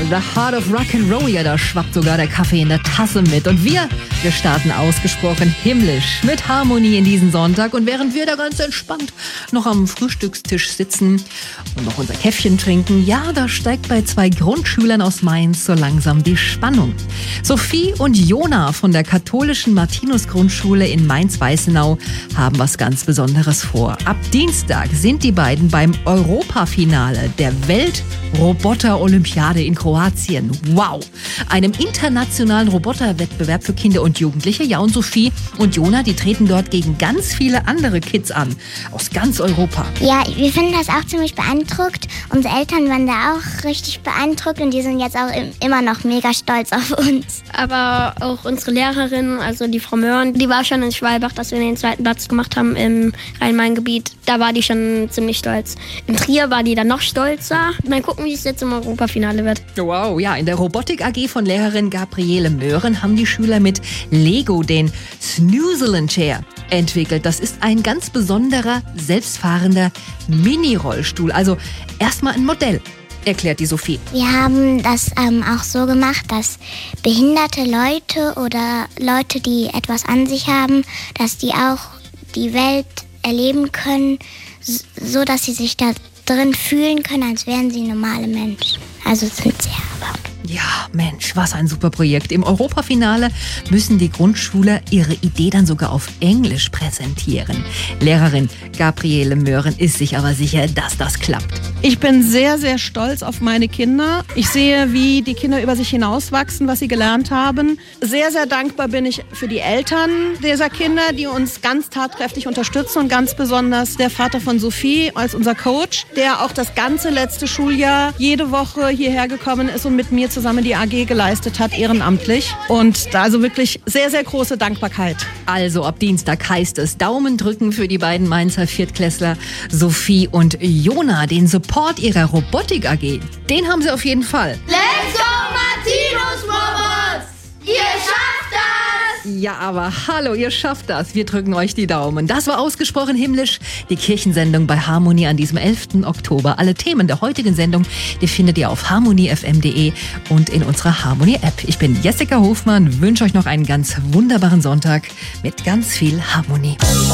The Heart of Rock'n'Roll, ja, da schwappt sogar der Kaffee in der Tasse mit. Und wir starten ausgesprochen himmlisch mit Harmonie in diesen Sonntag. Und während wir da ganz entspannt noch am Frühstückstisch sitzen und noch unser Käffchen trinken, ja, da steigt bei 2 Grundschülern aus Mainz so langsam die Spannung. Sophie und Jona von der katholischen Martinus-Grundschule in Mainz-Weißenau haben was ganz Besonderes vor. Ab Dienstag sind die beiden beim Europafinale der Welt-Roboter-Olympiade in Kroatien. Wow! Einem internationalen Roboterwettbewerb für Kinder und Jugendliche. Ja, und Sophie und Jona, die treten dort gegen ganz viele andere Kids an. Aus ganz Europa. Ja, wir finden das auch ziemlich beeindruckt. Unsere Eltern waren da auch richtig beeindruckt und die sind jetzt auch immer noch mega stolz auf uns. Aber auch unsere Lehrerin, also die Frau Mörn, die war schon in Schwalbach, dass wir den 2. Platz gemacht haben im Rhein-Main-Gebiet. Da war die schon ziemlich stolz. In Trier war die dann noch stolzer. Mal gucken, wie es jetzt im Europafinale wird. Wow, ja, in der Robotik AG von Lehrerin Gabriele Möhren haben die Schüler mit Lego den Snoozelen Chair entwickelt. Das ist ein ganz besonderer, selbstfahrender Mini-Rollstuhl. Also erstmal ein Modell, erklärt die Sophie. Wir haben das auch so gemacht, dass behinderte Leute oder Leute, die etwas an sich haben, dass die auch die Welt erleben können, so dass sie sich da drin fühlen können, als wären sie normale Menschen. Also sind sie aber. Ja, Mensch, was ein super Projekt. Im Europafinale müssen die Grundschüler ihre Idee dann sogar auf Englisch präsentieren. Lehrerin Gabriele Möhren ist sich aber sicher, dass das klappt. Ich bin sehr, sehr stolz auf meine Kinder. Ich sehe, wie die Kinder über sich hinauswachsen, was sie gelernt haben. Sehr, sehr dankbar bin ich für die Eltern dieser Kinder, die uns ganz tatkräftig unterstützen und ganz besonders der Vater von Sophie als unser Coach, der auch das ganze letzte Schuljahr jede Woche hierher gekommen ist und mit mir zusammen die AG geleistet hat, ehrenamtlich. Und da also wirklich sehr, sehr große Dankbarkeit. Also ab Dienstag heißt es Daumen drücken für die beiden Mainzer Viertklässler Sophie und Jona. Den Support ihrer Robotik AG, den haben sie auf jeden Fall. Let's go Martinus Robots! Ihr schafft das! Ja, aber hallo, ihr schafft das. Wir drücken euch die Daumen. Das war ausgesprochen himmlisch. Die Kirchensendung bei Harmonie an diesem 11. Oktober. Alle Themen der heutigen Sendung, die findet ihr auf harmoniefm.de und in unserer Harmonie-App. Ich bin Jessica Hofmann, wünsche euch noch einen ganz wunderbaren Sonntag mit ganz viel Harmonie.